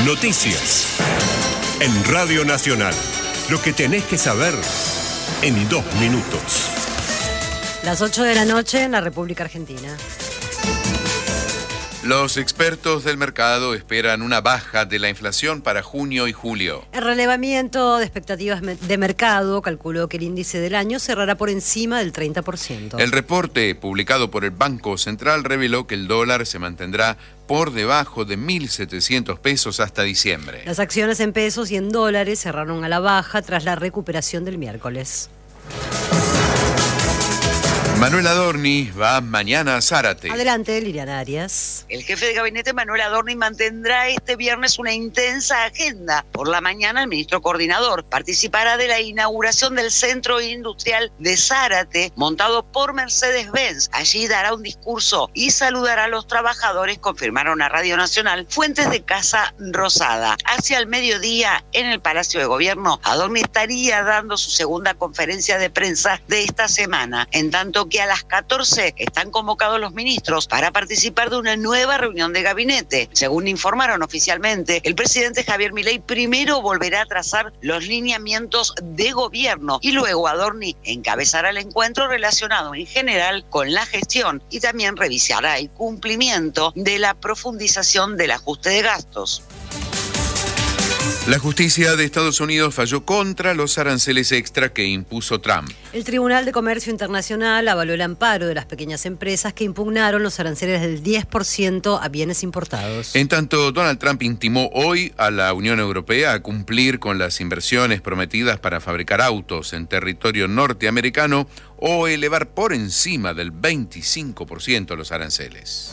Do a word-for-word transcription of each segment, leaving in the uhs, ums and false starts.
Noticias. En Radio Nacional. Lo que tenés que saber en dos minutos. Las ocho de la noche en la República Argentina. Los expertos del mercado esperan una baja de la inflación para junio y julio. El relevamiento de expectativas de mercado calculó que el índice del año cerrará por encima del treinta por ciento. El reporte publicado por el Banco Central reveló que el dólar se mantendrá por debajo de mil setecientos pesos hasta diciembre. Las acciones en pesos y en dólares cerraron a la baja tras la recuperación del miércoles. Manuel Adorni va mañana a Zárate. Adelante, Liliana Arias. El jefe de gabinete, Manuel Adorni, mantendrá este viernes una intensa agenda. Por la mañana, el ministro coordinador participará de la inauguración del Centro Industrial de Zárate, montado por Mercedes-Benz. Allí dará un discurso y saludará a los trabajadores, confirmaron a Radio Nacional fuentes de Casa Rosada. Hacia el mediodía, en el Palacio de Gobierno, Adorni estaría dando su segunda conferencia de prensa de esta semana, en tanto que a las catorce están convocados los ministros para participar de una nueva reunión de gabinete. Según informaron oficialmente, el presidente Javier Milei primero volverá a trazar los lineamientos de gobierno y luego Adorni encabezará el encuentro relacionado en general con la gestión y también revisará el cumplimiento de la profundización del ajuste de gastos. La justicia de Estados Unidos falló contra los aranceles extra que impuso Trump. El Tribunal de Comercio Internacional avaló el amparo de las pequeñas empresas que impugnaron los aranceles del diez por ciento a bienes importados. En tanto, Donald Trump intimó hoy a la Unión Europea a cumplir con las inversiones prometidas para fabricar autos en territorio norteamericano o elevar por encima del veinticinco por ciento los aranceles.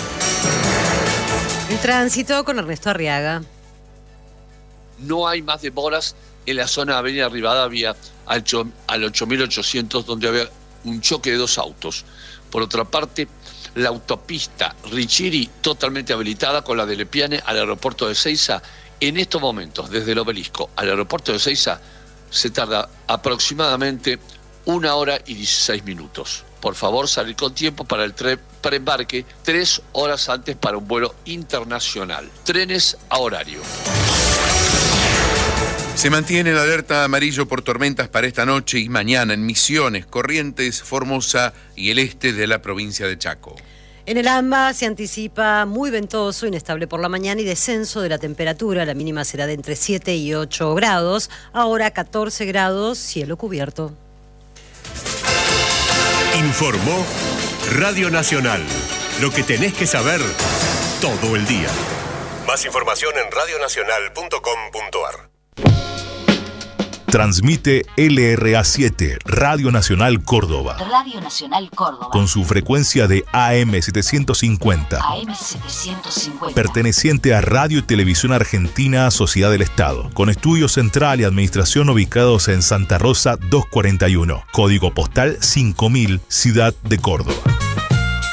El tránsito con Ernesto Arriaga. No hay más demoras en la zona de Avenida Rivadavia al ocho mil ochocientos, donde había un choque de dos autos. Por otra parte, la autopista Richiri totalmente habilitada con la de Lepiane al aeropuerto de Ezeiza. En estos momentos, desde el Obelisco al aeropuerto de Ezeiza, se tarda aproximadamente una hora y dieciséis minutos. Por favor, salir con tiempo para el tren preembarque, tres horas antes para un vuelo internacional. Trenes a horario. Se mantiene la alerta amarillo por tormentas para esta noche y mañana en Misiones, Corrientes, Formosa y el este de la provincia de Chaco. En el AMBA se anticipa muy ventoso, inestable por la mañana y descenso de la temperatura. La mínima será de entre siete y ocho grados. Ahora catorce grados, cielo cubierto. Informó Radio Nacional. Lo que tenés que saber todo el día. Más información en radio nacional punto com punto a r. Transmite L R A siete, Radio Nacional Córdoba. Radio Nacional Córdoba. Con su frecuencia de A M setecientos cincuenta. A M setecientos cincuenta. Perteneciente a Radio y Televisión Argentina, Sociedad del Estado. Con estudio central y administración ubicados en Santa Rosa doscientos cuarenta y uno. Código postal cinco mil, Ciudad de Córdoba.